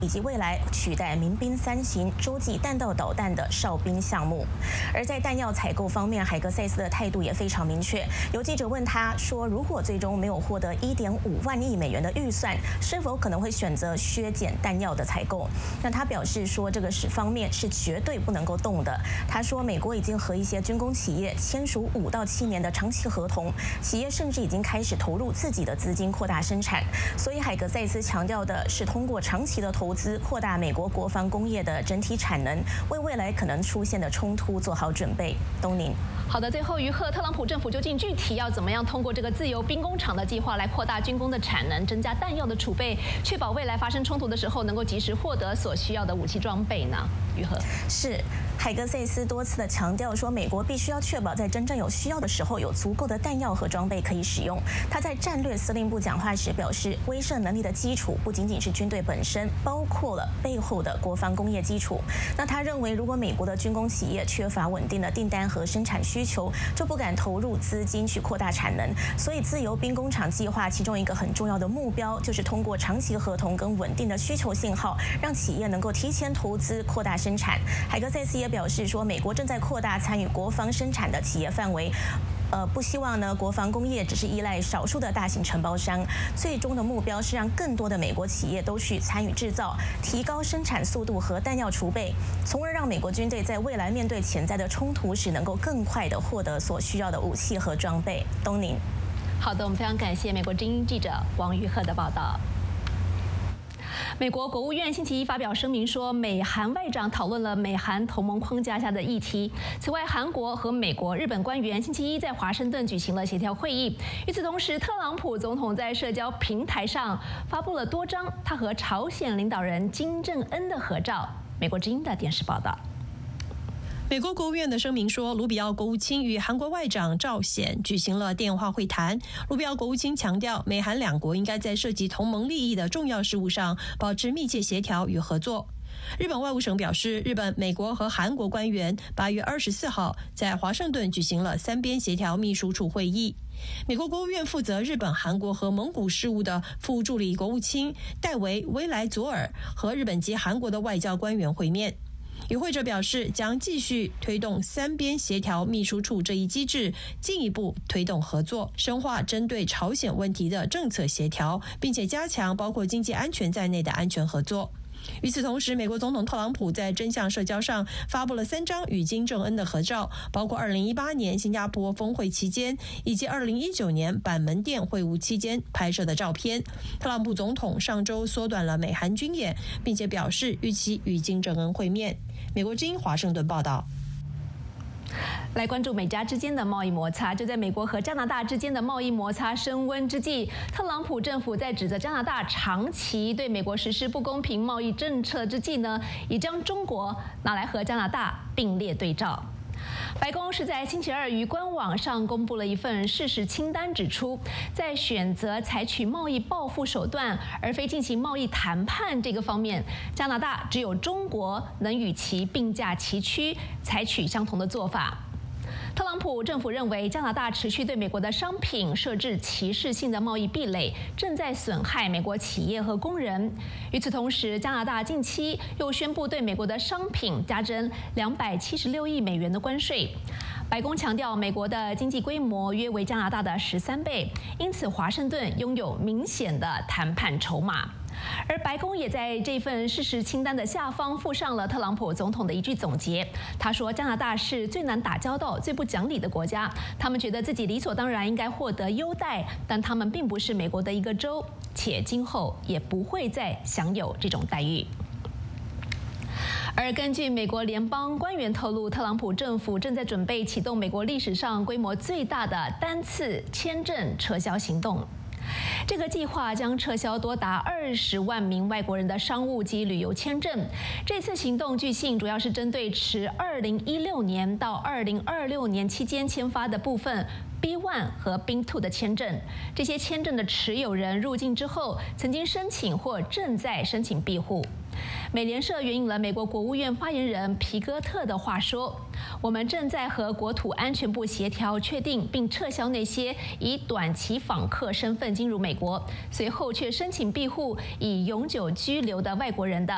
以及未来取代民兵3型洲际弹道导弹的哨兵项目。而在弹药采购方面，海格塞斯的态度也非常明确。有记者问他说，如果最终没有获得1.5万亿美元的预算，是否可能会选择削减弹药的采购？那他表示说，这个方面是绝对不能够动的。他说，美国已经和一些军工企业签署5到7年的长期合同，企业甚至已经开始投入自己的资金扩大生产。所以海格塞斯强调的是，通过长期的投资扩大美国国防工业的整体产能，为未来可能出现的冲突做好准备。东宁。 好的，最后于贺，特朗普政府究竟具体要怎么样通过这个自由兵工厂的计划来扩大军工的产能，增加弹药的储备，确保未来发生冲突的时候能够及时获得所需要的武器装备呢？于贺是海格塞斯多次的强调说，美国必须要确保在真正有需要的时候有足够的弹药和装备可以使用。他在战略司令部讲话时表示，威慑能力的基础不仅仅是军队本身，包括了背后的国防工业基础。那他认为，如果美国的军工企业缺乏稳定的订单和生产需求，就不敢投入资金去扩大产能。所以，自由兵工厂计划其中一个很重要的目标，就是通过长期合同跟稳定的需求信号，让企业能够提前投资扩大生产。海格塞斯也表示说，美国正在扩大参与国防生产的企业范围。不希望呢，国防工业只是依赖少数的大型承包商，最终的目标是让更多的美国企业都去参与制造，提高生产速度和弹药储备，从而让美国军队在未来面对潜在的冲突时，能够更快地获得所需要的武器和装备。东宁。 好的，我们非常感谢美国之音记者王玉鹤的报道。美国国务院星期一发表声明说，美韩外长讨论了美韩同盟框架下的议题。此外，韩国和美国、日本官员星期一在华盛顿举行了协调会议。与此同时，特朗普总统在社交平台上发布了多张他和朝鲜领导人金正恩的合照。美国之音的电视报道。 美国国务院的声明说，卢比奥国务卿与韩国外长赵显举行了电话会谈。卢比奥国务卿强调，美韩两国应该在涉及同盟利益的重要事务上保持密切协调与合作。日本外务省表示，日本、美国和韩国官员8月24号在华盛顿举行了3边协调秘书处会议。美国国务院负责日本、韩国和蒙古事务的副助理国务卿戴维·威莱佐尔和日本及韩国的外交官员会面。与会者表示，将继续推动3边协调秘书处这一机制，进一步推动合作，深化针对朝鲜问题的政策协调，并且加强包括经济安全在内的安全合作。与此同时，美国总统特朗普在真相社交上发布了3张与金正恩的合照，包括2018年新加坡峰会期间以及2019年板门店会晤期间拍摄的照片。特朗普总统上周缩短了美韩军演，并且表示预期与金正恩会面。美国之音华盛顿报道。 来关注美加之间的贸易摩擦。就在美国和加拿大之间的贸易摩擦升温之际，特朗普政府在指责加拿大长期对美国实施不公平贸易政策之际呢，也将中国拿来和加拿大并列对照。白宫是在星期二于官网上公布了一份事实清单，指出在选择采取贸易报复手段而非进行贸易谈判这个方面，加拿大只有中国能与其并驾齐驱，采取相同的做法。特朗普政府认为，加拿大持续对美国的商品设置歧视性的贸易壁垒，正在损害美国企业和工人。与此同时，加拿大近期又宣布对美国的商品加征276亿美元的关税。白宫强调，美国的经济规模约为加拿大的13倍，因此华盛顿拥有明显的谈判筹码。而白宫也在这份事实清单的下方附上了特朗普总统的一句总结。他说，加拿大是最难打交道、最不讲理的国家，他们觉得自己理所当然应该获得优待，但他们并不是美国的一个州，且今后也不会再享有这种待遇。而根据美国联邦官员透露，特朗普政府正在准备启动美国历史上规模最大的单次签证撤销行动。这个计划将撤销多达20万名外国人的商务及旅游签证。这次行动据信主要是针对持2016年到2026年期间签发的部分B1 和 B2 的签证。这些签证的持有人入境之后，曾经申请或正在申请庇护。美联社援引了美国国务院发言人皮戈特的话说：“我们正在和国土安全部协调，确定并撤销那些以短期访客身份进入美国，随后却申请庇护以永久居留的外国人的